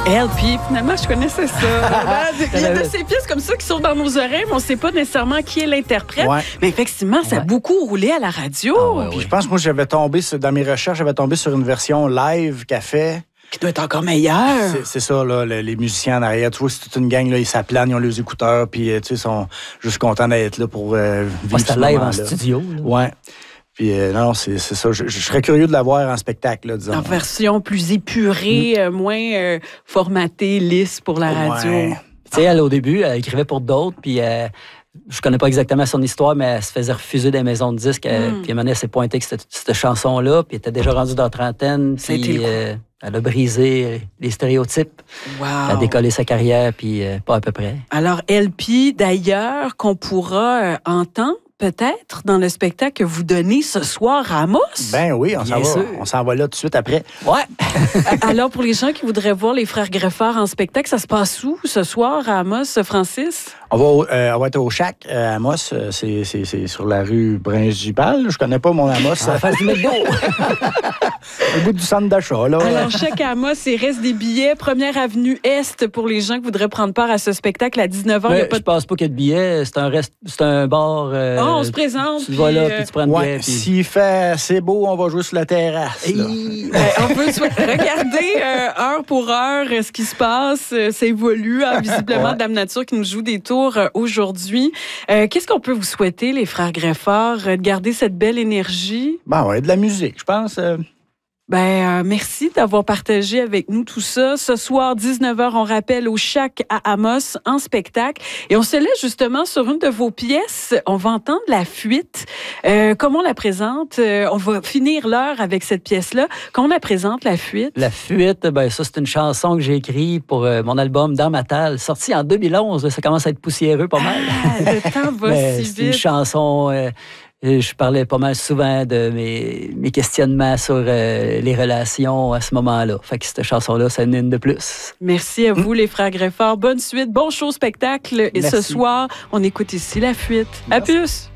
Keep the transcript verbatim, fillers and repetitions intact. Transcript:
L P, finalement, je connaissais ça. Il y a de ces pièces comme ça qui sont dans nos oreilles, mais on ne sait pas nécessairement qui est l'interprète. Ouais. Mais effectivement, ça ouais. a beaucoup roulé à la radio. Ah, ouais, Puis ouais. je pense que moi, j'avais tombé, sur, dans mes recherches, j'avais tombé sur une version live qu'a fait. Qui doit être encore meilleure. C'est, c'est ça, là, les, les musiciens en arrière. Tu vois, c'est toute une gang, là, ils s'aplanent, ils ont les écouteurs, puis tu sais, ils sont juste contents d'être là pour euh, vivre ce moment-là. Live en studio. Là. Ouais. Puis euh, non, c'est, c'est ça. Je, je serais curieux de la voir en spectacle, là, disons. En version plus épurée, mm. euh, moins euh, formatée, lisse pour la radio. Ouais. Tu sais, elle, au début, elle écrivait pour d'autres, puis euh, je connais pas exactement son histoire, mais elle se faisait refuser des maisons de disques. Mm. Elle, puis à un moment donné, elle s'est pointée avec cette, cette chanson-là, puis elle était déjà rendue dans la trentaine, puis euh, elle a brisé les stéréotypes. Wow. Elle a décollé sa carrière, puis euh, pas à peu près. Alors, L P, d'ailleurs, qu'on pourra euh, entendre, peut-être, dans le spectacle que vous donnez ce soir à Amos? Ben oui, on s'en va, on s'en va là tout de suite après. Ouais. Alors, pour les gens qui voudraient voir les Frères Greffard en spectacle, ça se passe où ce soir à Amos, Francis? On va, au, euh, on va être au Shack euh, à Amos. C'est, c'est, c'est sur la rue Principale. Je connais pas mon Amos. En face du McDo. Au bout du centre d'achat, là. Alors, Shack à Amos, il reste des billets. Première avenue Est pour les gens qui voudraient prendre part à ce spectacle à dix-neuf heures. Ouais, y a pas je pense pas qu'il y ait de billets. C'est un, rest... c'est un bar... Euh... Oh, on se présente. Tu vas là, puis tu prends une ouais, bière. Puis... S'il fait assez beau, on va jouer sur la terrasse. Et... ben, on peut regarder euh, heure pour heure ce qui se passe. Ça évolue. Hein, visiblement, ouais. Dame Nature qui nous joue des tours euh, aujourd'hui. Euh, qu'est-ce qu'on peut vous souhaiter, les Frères Greffard, de garder cette belle énergie? Ben ouais, de la musique, je pense. Euh... Ben, euh, merci d'avoir partagé avec nous tout ça. Ce soir, dix-neuf heures, on rappelle au Shack à Amos en spectacle. Et on se laisse justement sur une de vos pièces. On va entendre La Fuite. Euh, comment on la présente? Euh, on va finir l'heure avec cette pièce-là. Comment on la présente, La Fuite? La Fuite, ben ça, c'est une chanson que j'ai écrite pour euh, mon album Dans ma talle, sorti en deux mille onze. Ça commence à être poussiéreux pas mal. Ah, le temps va ben, si c'est vite. C'est une chanson... Euh, Je parlais pas mal souvent de mes, mes questionnements sur euh, les relations à ce moment-là. Fait que cette chanson-là, c'est une de plus. Merci à vous, mmh. les Frères Greffard. Bonne suite, bon show spectacle. Et Merci. Ce soir, on écoute ici La Fuite. Merci. À plus!